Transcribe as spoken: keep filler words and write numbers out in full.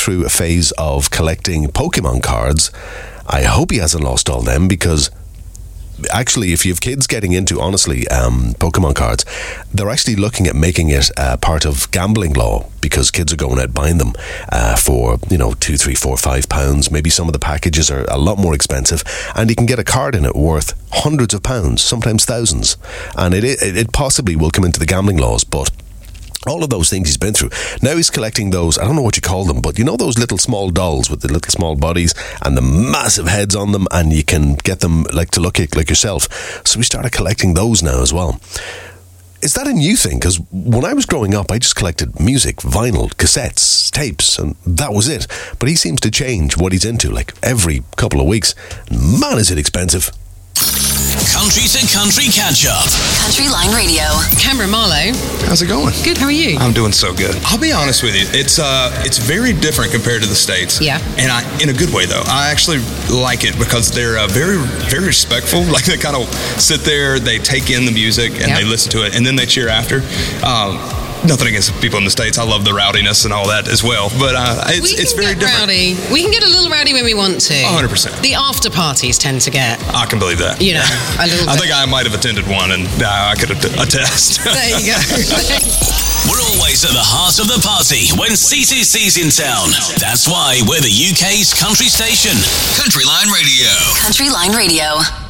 through a phase of collecting Pokemon cards. I hope he hasn't lost all them, because actually, if you have kids getting into, honestly, um, Pokemon cards, they're actually looking at making it uh, part of gambling law, because kids are going out buying them uh, for, you know, two, three, four, five pounds. Maybe some of the packages are a lot more expensive, and you can get a card in it worth hundreds of pounds, sometimes thousands. And it it, it possibly will come into the gambling laws, but all of those things he's been through. Now he's collecting those, I don't know what you call them, but you know those little small dolls with the little small bodies and the massive heads on them, and you can get them like to look like yourself. So we started collecting those now as well. Is that a new thing? Because when I was growing up, I just collected music, vinyl, cassettes, tapes, and that was it. But he seems to change what he's into, like every couple of weeks. Man, is it expensive. Country to country catch up. Country Line Radio. Cameron Marlowe. How's it going? Good, how are you? I'm doing so good. I'll be honest with you. It's uh, it's very different compared to the States. Yeah. And I, in a good way though. I actually like it because they're uh, very, very respectful. Like they kind of sit there, they take in the music and yep. they listen to it, and then they cheer after. Um, Nothing against people in the States. I love the rowdiness and all that as well. But uh, it's, we can it's very get different. Rowdy. We can get a little rowdy when we want to. one hundred percent. The after parties tend to get... I can believe that. You know, a little I bit. think I might have attended one, and uh, I could att- attest. There you go. We're always at the heart of the party when C C C's in town. That's why we're the U K's country station. Country Line Radio. Country Line Radio.